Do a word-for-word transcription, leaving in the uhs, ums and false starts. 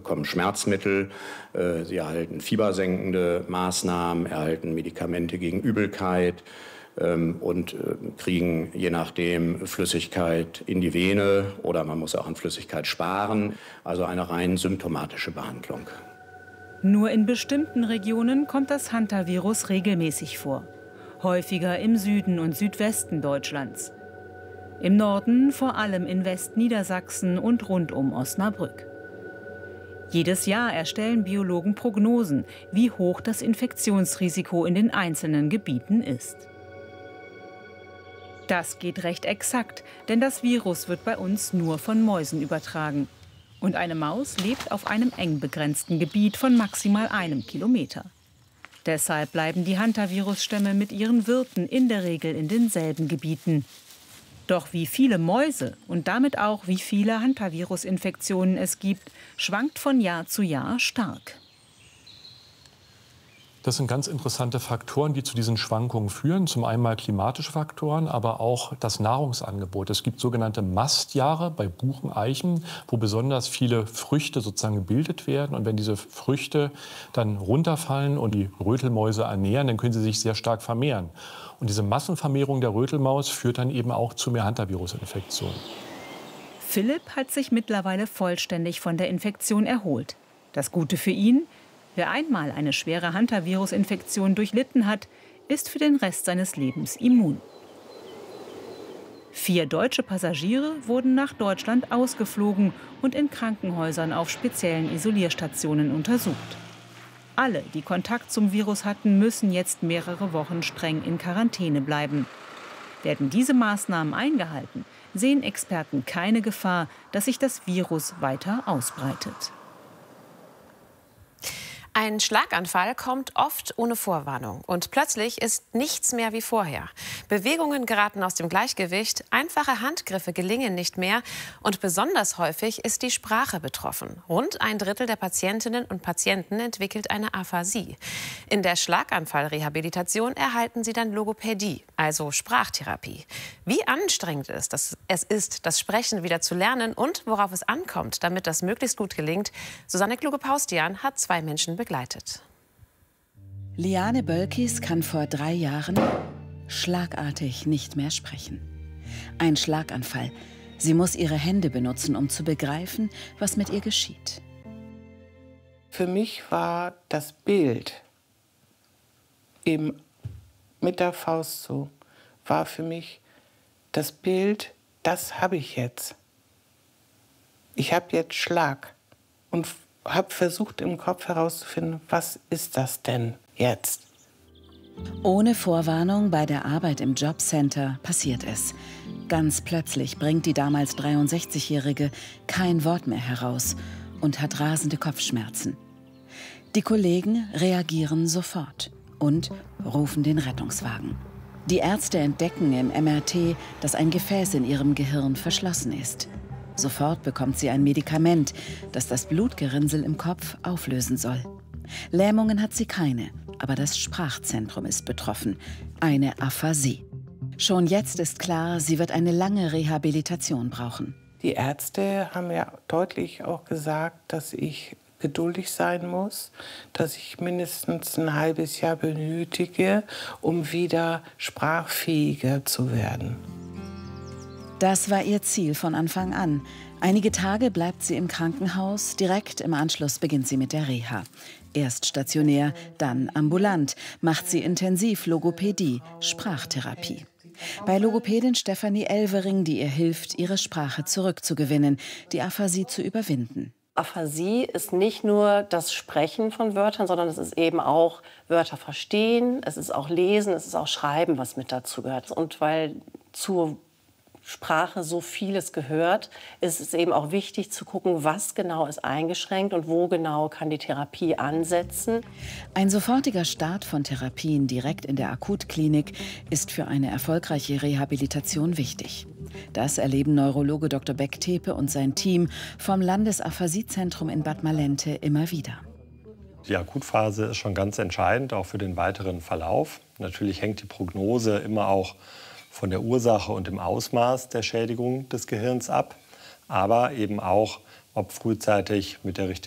bekommen Schmerzmittel, äh, sie erhalten fiebersenkende Maßnahmen, erhalten Medikamente gegen Übelkeit ähm, und äh, kriegen je nachdem Flüssigkeit in die Vene oder man muss auch an Flüssigkeit sparen, also eine rein symptomatische Behandlung. Nur in bestimmten Regionen kommt das Hantavirus regelmäßig vor. Häufiger im Süden und Südwesten Deutschlands. Im Norden vor allem in Westniedersachsen und rund um Osnabrück. Jedes Jahr erstellen Biologen Prognosen, wie hoch das Infektionsrisiko in den einzelnen Gebieten ist. Das geht recht exakt, denn das Virus wird bei uns nur von Mäusen übertragen. Und eine Maus lebt auf einem eng begrenzten Gebiet von maximal einem Kilometer. Deshalb bleiben die Hantavirus-Stämme mit ihren Wirten in der Regel in denselben Gebieten. Doch wie viele Mäuse und damit auch wie viele Hantavirus-Infektionen es gibt, schwankt von Jahr zu Jahr stark. Das sind ganz interessante Faktoren, die zu diesen Schwankungen führen. Zum einen klimatische Faktoren, aber auch das Nahrungsangebot. Es gibt sogenannte Mastjahre bei Buchen, Eichen, wo besonders viele Früchte sozusagen gebildet werden. Und wenn diese Früchte dann runterfallen und die Rötelmäuse ernähren, dann können sie sich sehr stark vermehren. Und diese Massenvermehrung der Rötelmaus führt dann eben auch zu mehr Hantavirus-Infektionen. Philipp hat sich mittlerweile vollständig von der Infektion erholt. Das Gute für ihn: Wer einmal eine schwere Hantavirus-Infektion durchlitten hat, ist für den Rest seines Lebens immun. Vier deutsche Passagiere wurden nach Deutschland ausgeflogen und in Krankenhäusern auf speziellen Isolierstationen untersucht. Alle, die Kontakt zum Virus hatten, müssen jetzt mehrere Wochen streng in Quarantäne bleiben. Werden diese Maßnahmen eingehalten, sehen Experten keine Gefahr, dass sich das Virus weiter ausbreitet. Ein Schlaganfall kommt oft ohne Vorwarnung und plötzlich ist nichts mehr wie vorher. Bewegungen geraten aus dem Gleichgewicht, einfache Handgriffe gelingen nicht mehr und besonders häufig ist die Sprache betroffen. Rund ein Drittel der Patientinnen und Patienten entwickelt eine Aphasie. In der Schlaganfallrehabilitation erhalten sie dann Logopädie, also Sprachtherapie. Wie anstrengend es ist, das Sprechen wieder zu lernen und worauf es ankommt, damit das möglichst gut gelingt, Susanne Kluge-Paustian hat zwei Menschen begleitet. Begleitet. Liane Bölkis kann vor drei Jahren schlagartig nicht mehr sprechen. Ein Schlaganfall. Sie muss ihre Hände benutzen, um zu begreifen, was mit ihr geschieht. Für mich war das Bild eben mit der Faust so, war für mich das Bild, das habe ich jetzt. Ich habe jetzt Schlag und habe versucht, im Kopf herauszufinden, was ist das denn jetzt? Ohne Vorwarnung bei der Arbeit im Jobcenter passiert es. Ganz plötzlich bringt die damals dreiundsechzigjährige kein Wort mehr heraus und hat rasende Kopfschmerzen. Die Kollegen reagieren sofort und rufen den Rettungswagen. Die Ärzte entdecken im M R T, dass ein Gefäß in ihrem Gehirn verschlossen ist. Sofort bekommt sie ein Medikament, das das Blutgerinnsel im Kopf auflösen soll. Lähmungen hat sie keine, aber das Sprachzentrum ist betroffen, eine Aphasie. Schon jetzt ist klar, sie wird eine lange Rehabilitation brauchen. Die Ärzte haben ja deutlich auch gesagt, dass ich geduldig sein muss, dass ich mindestens ein halbes Jahr benötige, um wieder sprachfähiger zu werden. Das war ihr Ziel von Anfang an. Einige Tage bleibt sie im Krankenhaus, direkt im Anschluss beginnt sie mit der Reha. Erst stationär, dann ambulant, macht sie intensiv Logopädie, Sprachtherapie. Bei Logopädin Stefanie Elvering, die ihr hilft, ihre Sprache zurückzugewinnen, die Aphasie zu überwinden. Aphasie ist nicht nur das Sprechen von Wörtern, sondern es ist eben auch Wörter verstehen, es ist auch Lesen, es ist auch Schreiben, was mit dazu gehört. Und weil zur Sprache so vieles gehört, ist es eben auch wichtig zu gucken, was genau ist eingeschränkt und wo genau kann die Therapie ansetzen. Ein sofortiger Start von Therapien direkt in der Akutklinik ist für eine erfolgreiche Rehabilitation wichtig. Das erleben Neurologe Doktor Beck-Tepe und sein Team vom Landesaphasie-Zentrum in Bad Malente immer wieder. Die Akutphase ist schon ganz entscheidend, auch für den weiteren Verlauf. Natürlich hängt die Prognose immer auch von der Ursache und dem Ausmaß der Schädigung des Gehirns ab, aber eben auch, ob frühzeitig mit der richtigen